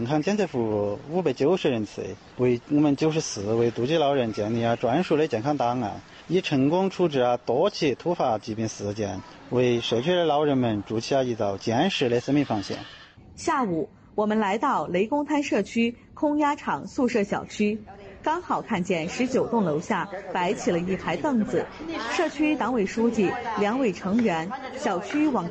康检测服务590人次，为我们94位独居老人建立专属的健康档案，已成功处置多起突发疾病事件，为社区的老人们筑起一道坚实的生命防线。 下午，我们来到雷公滩社区空压厂宿舍小区，刚好看见19栋楼下摆起了一排凳子，社区党委书记、2位成员、小区网